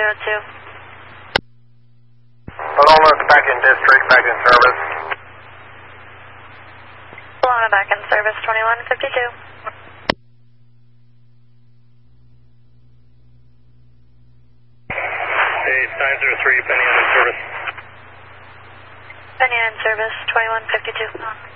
Paloma back in district, back in service. Paloma back in service, 2152. Hey, 903, Penny in service. Penny in service, 2152.